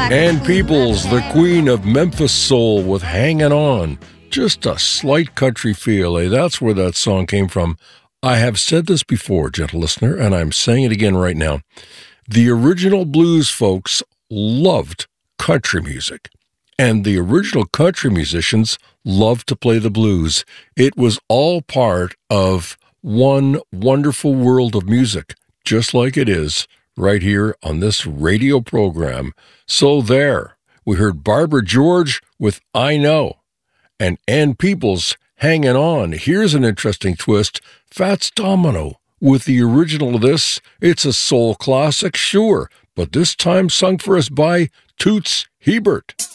Ann Peebles, the queen of Memphis soul with Hangin' On. Just a slight country feel, eh? That's where that song came from. I have said this before, gentle listener, and I'm saying it again right now. The original blues folks loved country music, and the original country musicians loved to play the blues. It was all part of one wonderful world of music, just like it is right here on this radio program. So there, we heard Barbara George with I Know, and Ann Peebles, Hanging On. Here's an interesting twist. Fats Domino with the original of this. It's a soul classic, sure, but this time sung for us by Toots Hibbert.